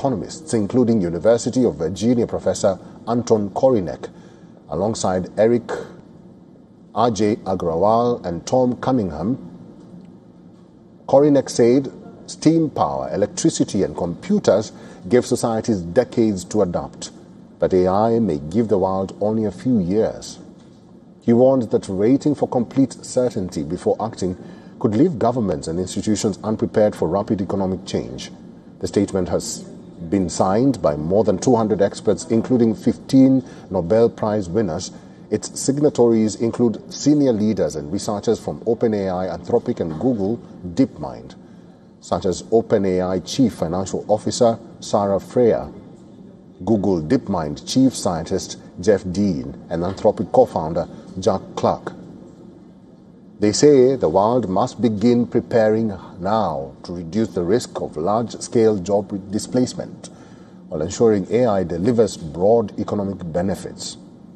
economists, including University of Virginia professor Anton Korinek, alongside Eric Ajay Agrawal and Tom Cunningham. Korinek said steam power, electricity and computers gave societies decades to adapt, but AI may give the world only a few years. He warned that waiting for complete certainty before acting could leave governments and institutions unprepared for rapid economic change. The statement has been signed by more than 200 experts, including 15 Nobel Prize winners. Its signatories include senior leaders and researchers from OpenAI, Anthropic and Google DeepMind, such as OpenAI Chief Financial Officer Sarah Freer, Google DeepMind Chief Scientist Jeff Dean, and Anthropic co-founder Jack Clark. They say the world must begin preparing now to reduce the risk of large-scale job displacement while ensuring AI delivers broad economic benefits.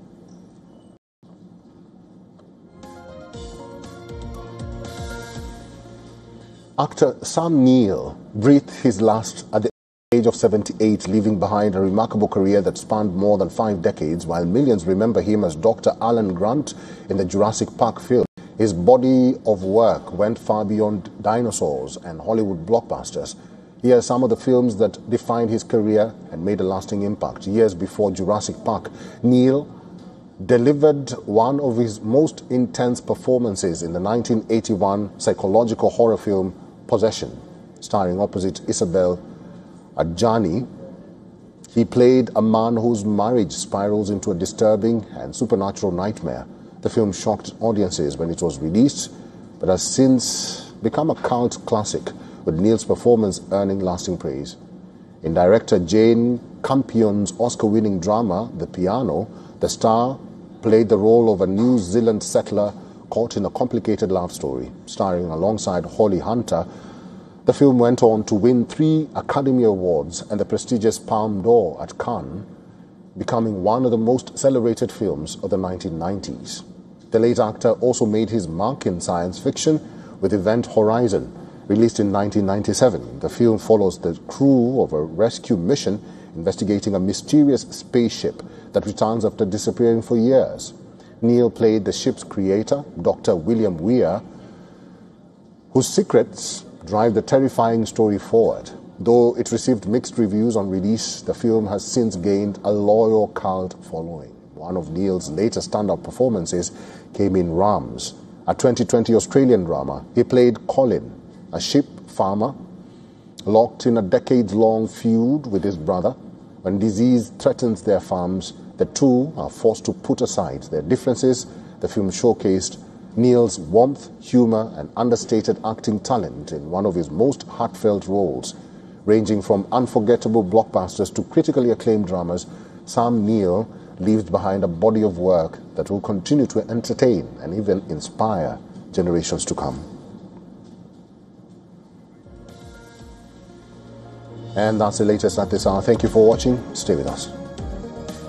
Actor Sam Neill breathed his last at the age of 78, leaving behind a remarkable career that spanned more than 5 decades. While millions remember him as Dr. Alan Grant in the Jurassic Park film, his body of work went far beyond dinosaurs and Hollywood blockbusters. Here are some of the films that defined his career and made a lasting impact. Years before Jurassic Park, Neill delivered one of his most intense performances in the 1981 psychological horror film Possession, starring opposite Isabelle Adjani. He played a man whose marriage spirals into a disturbing and supernatural nightmare. The film shocked audiences when it was released, but has since become a cult classic, with Neill's performance earning lasting praise. In director Jane Campion's Oscar-winning drama, The Piano, the star played the role of a New Zealand settler caught in a complicated love story. Starring alongside Holly Hunter, the film went on to win 3 Academy Awards and the prestigious Palme d'Or at Cannes, becoming one of the most celebrated films of the 1990s. The late actor also made his mark in science fiction with Event Horizon, released in 1997. The film follows the crew of a rescue mission investigating a mysterious spaceship that returns after disappearing for years. Neill played the ship's creator, Dr. William Weir, whose secrets drive the terrifying story forward. Though it received mixed reviews on release, the film has since gained a loyal cult following. One of Neill's latest stand-up performances came in Rams, a 2020 Australian drama. He played Colin, a sheep farmer locked in a decades-long feud with his brother. When disease threatens their farms, the two are forced to put aside their differences. The film showcased Neill's warmth, humor, and understated acting talent in one of his most heartfelt roles. Ranging from unforgettable blockbusters to critically acclaimed dramas, Sam Neill leaves behind a body of work that will continue to entertain and even inspire generations to come. And that's the latest at this hour. Thank you for watching. Stay with us.